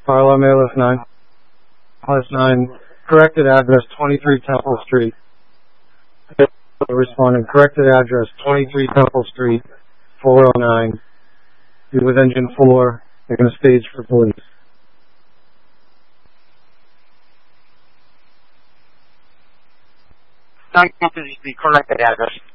Carla Malus 9. Plus 9. Corrected address 23 Temple Street. Responding. Corrected address 23 Temple Street. 409. Be with engine 4. They're going to stage for police. Thank you. This is the corrected address.